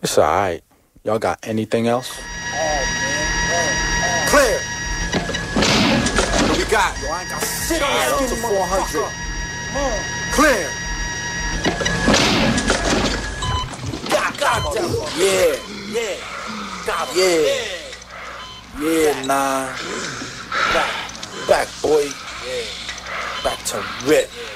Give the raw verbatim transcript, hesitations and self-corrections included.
It's alright. Y'all got anything else? Clear. What we got? Yo, I ain't got shit on Right, this up to four hundred. Clear. God, God, yeah, yeah, God, yeah, yeah, nah. Back, back, boy. Yeah. Back to rip.